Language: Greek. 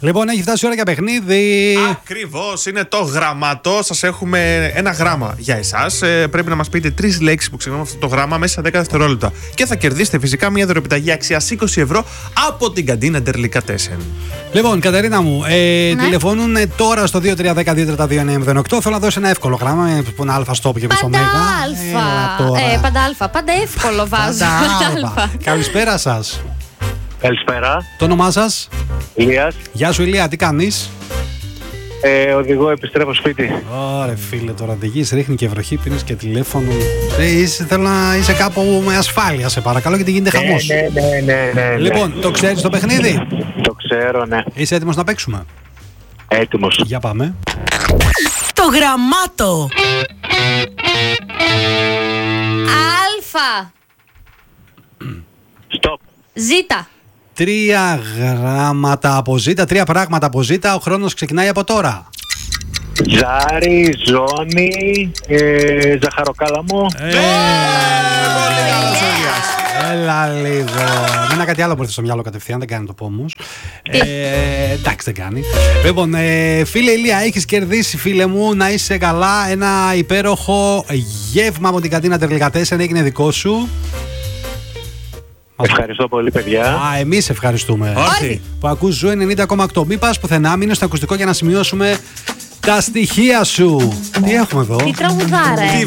Λοιπόν, έχει φτάσει η ώρα για παιχνίδι. Ακριβώς, είναι το γραμμάτο. Σας έχουμε ένα γράμμα για εσάς. Πρέπει να μας πείτε 3 λέξεις που ξεκινάμε αυτό το γράμμα μέσα σε 10 δευτερόλεπτα. Και θα κερδίσετε φυσικά μια δωρεοπιταγή αξίας 20 ευρώ από την καντίνα Delicatessen. Λοιπόν, Κατερίνα μου, τηλεφωνούν τώρα στο 2310-232-908. Θέλω να δώσω ένα εύκολο γράμμα. Που είναι αλφα στόπ και πίσω Πάντα αλφα. Πάντα αλφα. Πάντα εύκολο βάζω. Καλησπέρα σας. Καλησπέρα. Το όνομά σας? Ηλίας. Γεια σου, Ηλία, τι κάνεις? Οδηγώ, επιστρέφω σπίτι. Ωραία, φίλε, τώρα οδηγείς, ρίχνει και βροχή, πίνεις και τηλέφωνο. Θέλω να είσαι κάπου με ασφάλεια, σε παρακαλώ, γιατί γίνεται χαμός. Ναι. Λοιπόν, το ξέρεις το παιχνίδι? Το ξέρω, ναι. Είσαι έτοιμος να παίξουμε? Έτοιμος. Για πάμε. Το γραμμάτο. Αλφα. Stop. Ζήτα. 3 γράμματα από ζήτα, 3 πράγματα από ζήτα. Ο χρόνος ξεκινάει από τώρα. Ζάρι, ζώνη, ζαχαροκάλαμο. Έλα λίγο. Εμένα κάτι άλλο που έρθει στο μυαλό κατευθείαν, δεν κάνει το πω όμως. Εντάξει, δεν κάνει. Λοιπόν, φίλε Ηλία, έχεις κερδίσει, φίλε μου, να είσαι καλά. Ένα υπέροχο γεύμα από την καντίνα Delicatessen, έγινε δικό σου. Ευχαριστώ πολύ, παιδιά. Εμείς ευχαριστούμε. Όχι. Που ακούς Ζου 90,8. Μην πας πουθενά, μείνω στο ακουστικό για να σημειώσουμε τα στοιχεία σου. Τι έχουμε εδώ? Τι τραγουδάρα,